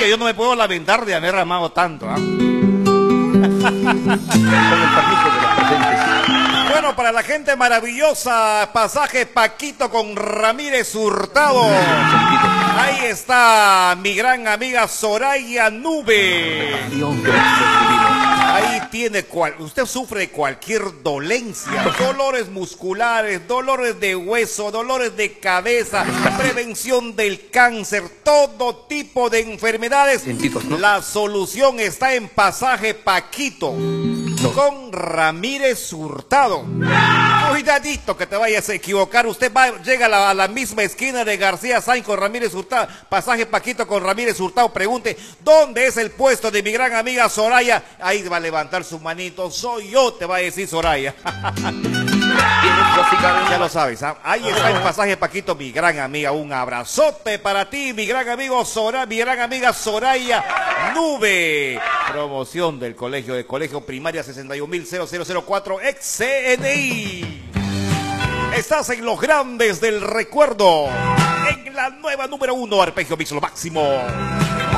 Oye, yo no me puedo lamentar de haber amado tanto. Con el permiso de los presentes. Bueno, para la gente maravillosa, pasaje Paquito con Ramírez Hurtado. Ahí está mi gran amiga Soraya Nube. Ahí tiene usted sufre de cualquier dolencia, dolores musculares, dolores de hueso, dolores de cabeza, prevención del cáncer, todo tipo de enfermedades. ¿No? La solución está en pasaje Paquito con Ramírez Hurtado. Cuidadito que te vayas a equivocar. Usted llega a la misma esquina de García Sainz con Ramírez Hurtado, pasaje Paquito con Ramírez Hurtado. Pregunte, ¿dónde es el puesto de mi gran amiga Soraya? Ahí va a levantar su manito. Soy yo, te va a decir Soraya. Ya lo sabes, ¿ah? Ahí está el pasaje Paquito, mi gran amiga. Un abrazote para ti, mi gran amigo mi gran amiga Soraya Nube. Promoción del colegio primaria 61.0004 ex CNI. Estás en los grandes del recuerdo. En la nueva número 1, Arpegio Mix lo máximo.